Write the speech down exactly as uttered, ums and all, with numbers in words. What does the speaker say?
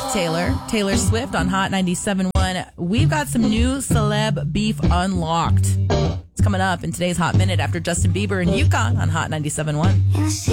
Taylor. Taylor Swift on Hot ninety-seven point one. We've got some new celeb beef unlocked. It's coming up in today's Hot Minute after Justin Bieber and Yukon on Hot ninety-seven point one.